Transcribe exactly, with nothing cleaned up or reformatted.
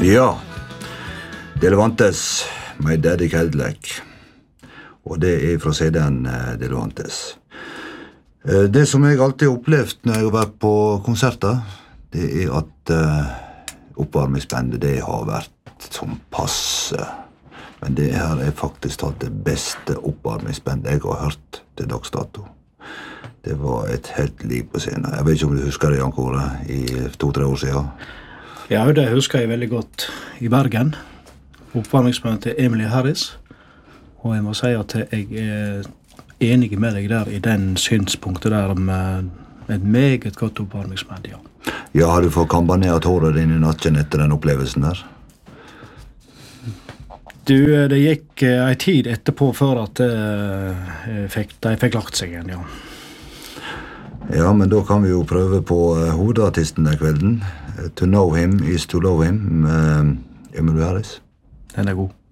Ja, Delevantes, My Daddy Cadillac. Og det er fra C D-en Delevantes. Det som jeg alltid har opplevd når jeg har vært på konserter, det er at uh, oppvarmingsbandet det har vært som passe. Men det her er faktisk tatt det beste oppvarmingsbandet jeg har hørt til dags dato. Det var et helt liv på scenen. Jeg vet ikke om du husker det, Jan Kåre, i to-tre år siden. Ja, det husker jeg veldig godt i Bergen. Oppvarmingsbandet til Emily Harris. Og jeg må si at jeg er enig med deg der i den synspunktet der med et meget godt oppvarmingsband, ja. Ja, har du fått kampanert håret din i nakken etter den opplevelsen der? Du, det gikk uh, en tid etterpå før at uh, fikk, de fikk lagt seg igjen, ja. Ja, men da kan vi jo prøve på uh, hovedartisten den kvelden. To know him is to love him, med Emily Harris. Den er god.